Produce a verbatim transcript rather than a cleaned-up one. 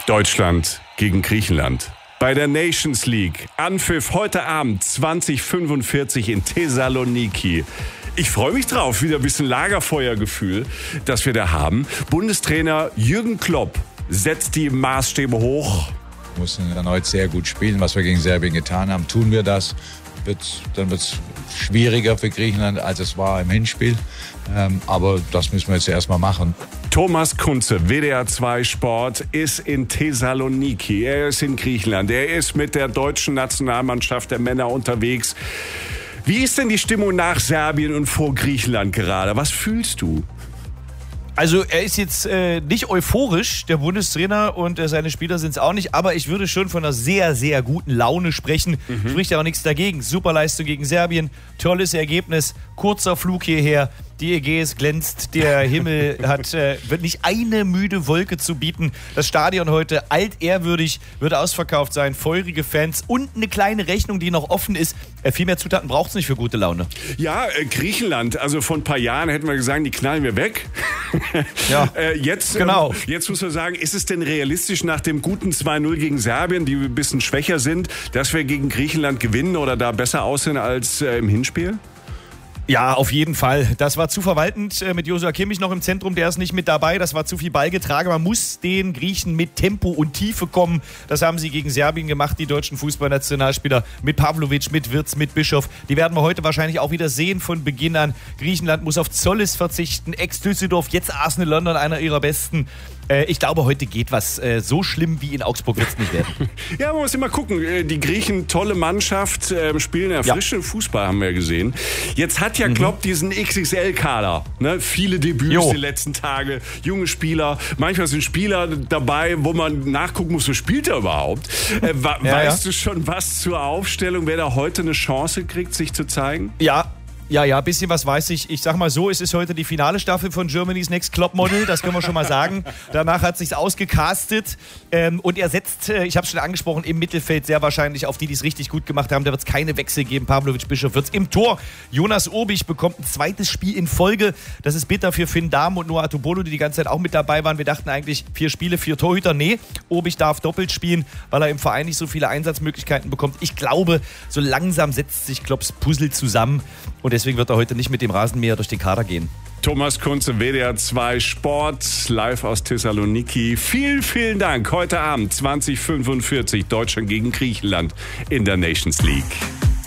Deutschland gegen Griechenland. Bei der Nations League. Anpfiff heute Abend zwanzig fünfundvierzig in Thessaloniki. Ich freue mich drauf, wieder ein bisschen Lagerfeuergefühl, das wir da haben. Bundestrainer Jürgen Klopp setzt die Maßstäbe hoch. Wir müssen erneut sehr gut spielen, was wir gegen Serbien getan haben. Tun wir das, wird's, dann wird es schwieriger für Griechenland, als es war im Hinspiel. Ähm, aber das müssen wir jetzt erstmal machen. Thomas Kunze, W D R zwei Sport, ist in Thessaloniki. Er ist in Griechenland. Er ist mit der deutschen Nationalmannschaft der Männer unterwegs. Wie ist denn die Stimmung nach Serbien und vor Griechenland gerade? Was fühlst du? Also er ist jetzt äh, nicht euphorisch, der Bundestrainer, und äh, seine Spieler sind es auch nicht, aber ich würde schon von einer sehr, sehr guten Laune sprechen. Mhm. Spricht ja auch nichts dagegen. Superleistung gegen Serbien, tolles Ergebnis, kurzer Flug hierher. Die Ägäis glänzt, der Himmel hat äh, wird nicht eine müde Wolke zu bieten. Das Stadion heute altehrwürdig, wird ausverkauft sein, feurige Fans und eine kleine Rechnung, die noch offen ist. Äh, viel mehr Zutaten braucht es nicht für gute Laune. Ja, äh, Griechenland, also vor ein paar Jahren hätten wir gesagt, die knallen wir weg. Ja, äh, jetzt, genau. Ähm, jetzt muss man sagen, ist es denn realistisch nach dem guten zwei null gegen Serbien, die ein bisschen schwächer sind, dass wir gegen Griechenland gewinnen oder da besser aussehen als äh, im Hinspiel? Ja, auf jeden Fall. Das war zu verwaltend mit Joshua Kimmich noch im Zentrum. Der ist nicht mit dabei. Das war zu viel Ball getragen. Man muss den Griechen mit Tempo und Tiefe kommen. Das haben sie gegen Serbien gemacht, die deutschen Fußballnationalspieler. Mit Pavlovic, mit Wirtz, mit Bischof. Die werden wir heute wahrscheinlich auch wieder sehen von Beginn an. Griechenland muss auf Zollis verzichten. Ex-Düsseldorf, jetzt Arsenal London, einer ihrer besten. Ich glaube, heute geht was. So schlimm wie in Augsburg wird es nicht werden. Ja, man muss immer gucken. Die Griechen, tolle Mannschaft, spielen erfrischenden ja. Fußball, haben wir gesehen. Jetzt hat ja Klopp mhm. diesen X X L-Kader. Ne? Viele Debüts jo. die letzten Tage, junge Spieler. Manchmal sind Spieler dabei, wo man nachgucken muss, wo spielt er überhaupt. Äh, wa- ja, weißt ja. du schon was zur Aufstellung, wer da heute eine Chance kriegt, sich zu zeigen? Ja. Ja, ja, ein bisschen was weiß ich. Ich sag mal so, es ist heute die finale Staffel von Germany's Next Top Model, das können wir schon mal sagen. Danach hat sich's ausgecastet ähm, und er setzt, äh, ich habe es schon angesprochen, im Mittelfeld sehr wahrscheinlich auf die, die es richtig gut gemacht haben. Da wird es keine Wechsel geben. Pavlovic, Bischof wird's im Tor. Jonas Obich bekommt ein zweites Spiel in Folge. Das ist bitter für Finn Dahm und Noah Tobolo, die die ganze Zeit auch mit dabei waren. Wir dachten eigentlich, vier Spiele, vier Torhüter. Nee, Obich darf doppelt spielen, weil er im Verein nicht so viele Einsatzmöglichkeiten bekommt. Ich glaube, so langsam setzt sich Klopps Puzzle zusammen. Und deswegen wird er heute nicht mit dem Rasenmäher durch den Kader gehen. Thomas Kunze, W D R zwei Sport, live aus Thessaloniki. Vielen, vielen Dank. Heute Abend zwanzig fünfundvierzig, Deutschland gegen Griechenland in der Nations League.